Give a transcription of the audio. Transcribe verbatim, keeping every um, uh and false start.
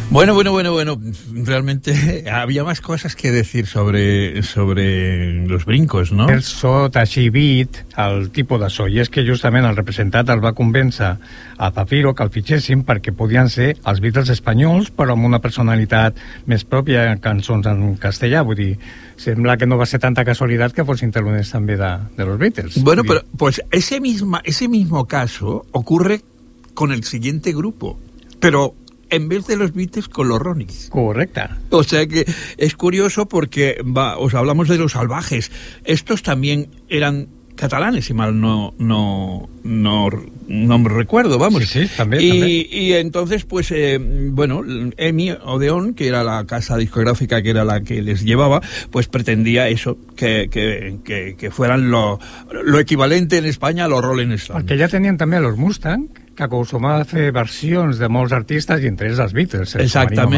Bueno, bueno, bueno, bueno, realmente había más cosas que decir sobre, sobre los brincos, no? El so taxibit, el tipus de so, i és que justament el representat el va convèncer a Zafiro que el fitxessin perquè podien ser els Beatles espanyols, però amb una personalitat més pròpia en cançons en castellà, vull dir, sembla que no va ser tanta casualitat que fos interluners també de, de los Beatles. Bueno, pero pues ese, misma, ese mismo caso ocurre con el siguiente grupo, pero en vez de los Beatles, con los Roneys. Correcta. O sea que es curioso porque va, os hablamos de los Salvajes. Estos también eran catalanes, si mal no no no, no me recuerdo, vamos. Sí, sí, también. Y, también. y entonces, pues, eh, bueno, Emi Odeón, que era la casa discográfica que era la que les llevaba, pues pretendía eso, que, que, que, que fueran lo, lo equivalente en España a los Rolling Stones. Perquè ja tenien també los Mustang, que acostumava a fer versions de molts artistes i entre ells els Beatles. Exactament.